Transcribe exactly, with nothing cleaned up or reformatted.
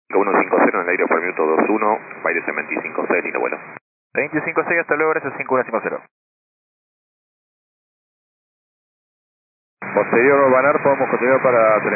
uno cinco cero en el aire por minuto dos uno, Baires en veinticinco seis, lindo vuelo. veinticinco seis, hasta luego, gracias, cinco uno cinco cero. Posterior Banar, podemos continuar para